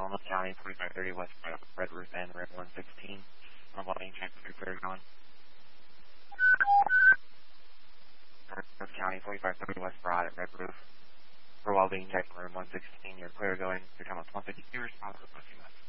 Monmouth County, 4530 West Red Roof and Red 116. On welding check, clear going. Monmouth County, 4530 West Broad at Red Roof. For welding check, room 116, you're clear going. Your time is 152, response requesting us.